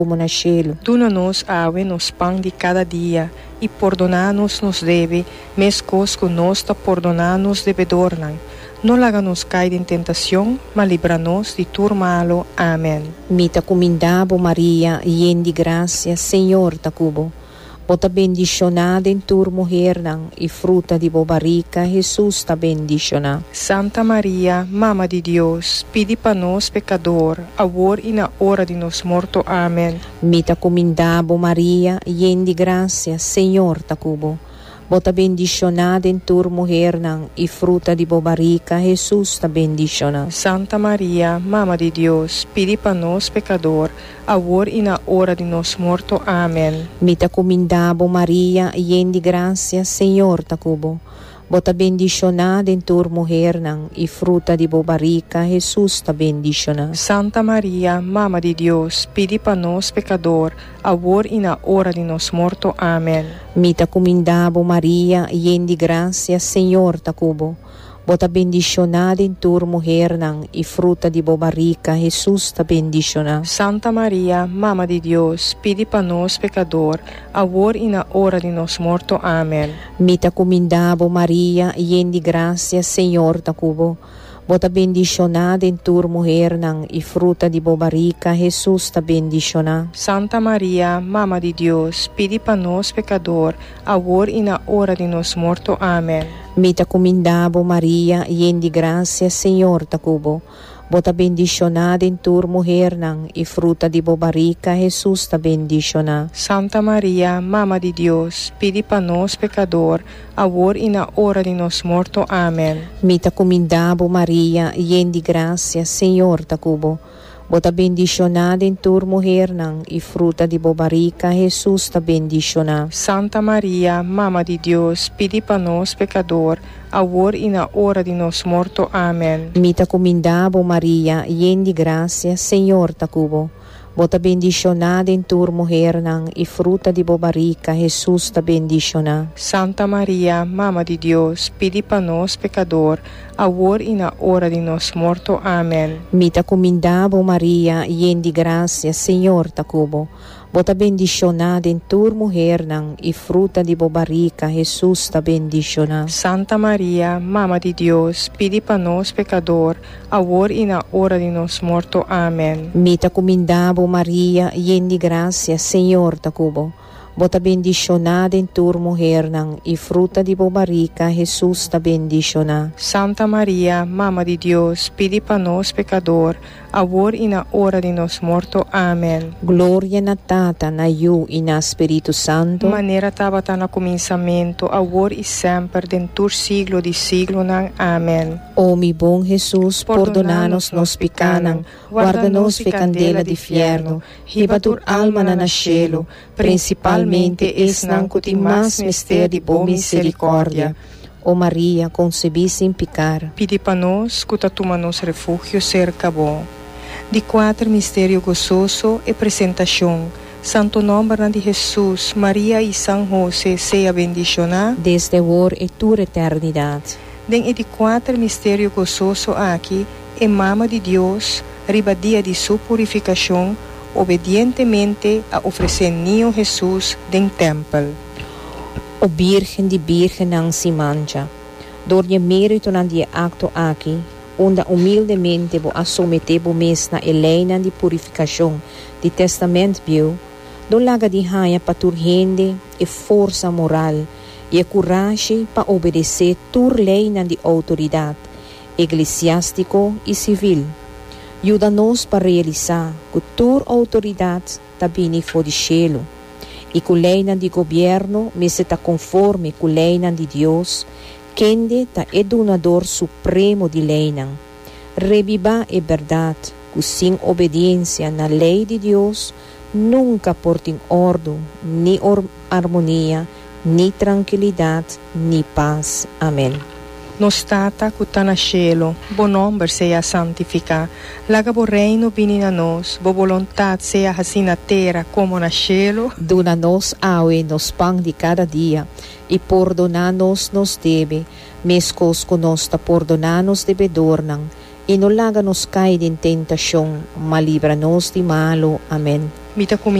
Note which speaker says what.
Speaker 1: como na cielo.
Speaker 2: Duna-nos ave nos pão de cada dia, e perdonar-nos nos deve, mescos que nós perdonar-nos devedor-nos. Não laga-nos cair em tentação, mas livra-nos de tudo malo. Amém.
Speaker 1: Mita comindabo Maria, llena de graça, Senhor ta cubo. Bota bendicionada em tua mulher, e fruta de boa barriga, Jesus ta bendicionada.
Speaker 2: Santa Maria, Mama de Deus, pedi para nós pecador, agora e na hora de nos morto. Amém.
Speaker 1: Mita comindabo Maria, llena de graça, Senhor ta cubo. Bota bendicionada em tua mulher, e fruta de boa barriga, Jesus ta bendicionada.
Speaker 2: Santa Maria, Mama de Deus, pedi para nós pecador, agora e na hora de nos morto. Amém.
Speaker 1: Mita comindabo Maria, llena de graça, Senhor ta cubo. Bota bendicionada em tua mulher, e fruta de boa barriga, Jesus ta bendicionada.
Speaker 2: Santa Maria, Mama de Deus, pedi para nós pecador, agora e na hora de nos morto. Amém.
Speaker 1: Mita comindabo Maria, llena de graça, Senhor ta cubo. Bota bendicionada em tua mulher, e fruta de boa barriga, Jesus ta bendicionada.
Speaker 2: Santa Maria, Mama de Deus, pedi para nós pecador, agora e na hora de nos morto. Amém.
Speaker 1: Mita comindabo Maria, llena de graça, Senhor ta cubo. Bota bendicionada em tua mulher, e fruta de boa barriga, Jesus ta bendicionada.
Speaker 2: Santa Maria, Mama de Deus, pedi para nós pecador, agora e na hora de nos morto. Amém.
Speaker 1: Mita comindabo Maria, llena de graça, Senhor ta cubo. Bota bendicionada em tua mulher, e fruta de boa barriga, Jesus ta bendicionada.
Speaker 2: Santa Maria, Mama de Deus, pedi para nós pecador, agora e na hora de nos morto. Amém.
Speaker 1: Mita comindabo Maria, llena de graça, Senhor ta cubo. Bota bendicionada em tua mulher, e fruta de boa barriga, Jesus ta bendicionada.
Speaker 2: Santa Maria, Mama de Deus, pedi para nós pecador, agora e na hora de nos morto. Amém.
Speaker 1: Mita comindabo Maria, llena de graça, Senhor ta cubo. Bota bendicionada em tua mulher, e fruta de boa barriga, Jesus ta bendicionada.
Speaker 2: Santa Maria, Mama de Deus, pedi para nós pecador, agora e na hora de nos morto. Amém.
Speaker 1: Mita comindabo Maria, llena de graça, Senhor ta cubo. Bota bendicionada em tua mulher, e fruta de boa barriga, Jesus ta bendicionada.
Speaker 2: Santa Maria, Mama de Deus, pedi para nós pecador, agora e na hora de nos morto. Amém.
Speaker 1: Mita comindabo Maria, llena de graça, Senhor ta cubo. Bota bendicionada em tua mulher, e fruta de boa barriga, Jesus ta bendicionada.
Speaker 2: Santa Maria, Mama de Deus, pedi para nós pecador, agora e na hora de nos morto. Amém.
Speaker 1: Glória na Tata, na Iu e na Espírito Santo.
Speaker 2: Maneira estava no começamento, agora e sempre, dentro do siglo de siglo. Amém.
Speaker 1: Ó mi bom Jesus, perdona-nos nos pecados, guarda-nos de candela de inferno, ribatur alma na cielo, principalmente es nanco de mais mistério de boa misericórdia. Ó Maria, concebida sem pecar.
Speaker 2: Pedi para nós, que toma-nos refúgio cerca bom. De 4 mistério gozoso e apresentação. Santo nome de Jesus, Maria e São José, seja bendicionado
Speaker 1: desde agora e toda eternidade.
Speaker 2: Den de 4 mistério gozoso aqui, é Mama de Deus, riba dia de sua purificação, obedientemente a oferecer niño Jesus den templo.
Speaker 1: O Virgem de Virgem não se mancha. Door je mérito na die acto aqui, onde humildemente vou assumeter bo mes na eleina de purificação de testamento bio, do laga de raia para tur rende e força moral e a coragem para obedecer tur lei na de autoridade eclesiástico e civil. Ajuda-nos para realizar que tur autoridade está bem fora de cielo e que a lei de governo me está conforme com a lei de Deus, quem é o donador supremo de lei. Reviva a verdade, que sem obediência na lei de Deus, nunca porta ordem, nem harmonia, nem tranquilidade, nem paz. Amém.
Speaker 2: Nos tata que está no cielo, bo nome seja santificado. Laga bo reino vini na nós, bo vontade seja assim na terra como no cielo.
Speaker 1: Dona-nos hoje nos pão de cada dia, e perdona-nos nos deve, mescos que nós perdona-nos devedor, e não laga nos cair em tentação, mas livra-nos de malo. Amém.
Speaker 2: mita